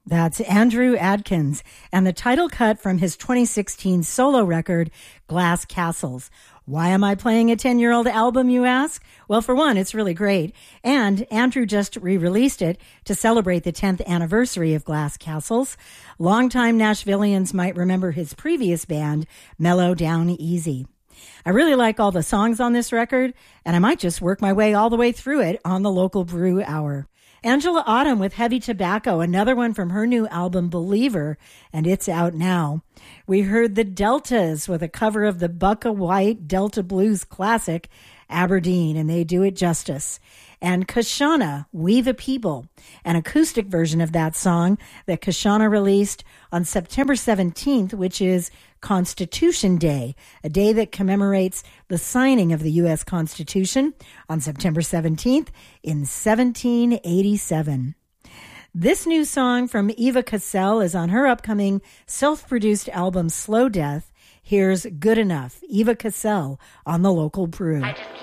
That's Andrew Adkins and the title cut from his 2016 solo record, Glass Castles. Why am I playing a 10-year-old album, you ask? Well, for one, it's really great. And Andrew just re-released it to celebrate the 10th anniversary of Glass Castles. Longtime Nashvillians might remember his previous band, Mellow Down Easy. I really like all the songs on this record, and I might just work my way all the way through it on the local Brew Hour. Angela Autumn with Heavy Tobacco, another one from her new album, Believer, and it's out now. We heard the Deltas with a cover of the Bucka White Delta Blues classic, Aberdeen, and they do it justice. And Kashana, We the People, an acoustic version of that song that Kashana released on September 17th, which is Constitution Day, a day that commemorates the signing of the U.S. Constitution on September 17th in 1787. This new song from Eva Cassell is on her upcoming self-produced album Slow Death. Here's Good Enough, Eva Cassell on the local Brew. I just